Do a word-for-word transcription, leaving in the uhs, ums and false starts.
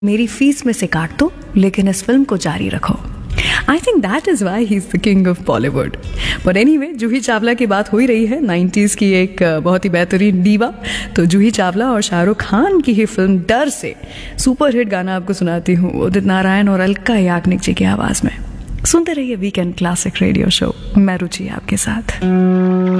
मेरी फीस में से काट दो लेकिन इस फिल्म को जारी रखो। I think that is why he is the king of Bollywood. But anyway, Juhi Chawla की बात हो ही रही है, नाइन्टीज़ की एक बहुत ही बेहतरीन दीवा। तो जूही चावला और शाहरुख खान की ही फिल्म डर से सुपर हिट गाना आपको सुनाती हूँ उदित नारायण और अलका याग्निक जी की आवाज़ में। सुनते रहिए वीकेंड क्लासिक रेडियो शो, मैं रुचि आपके साथ।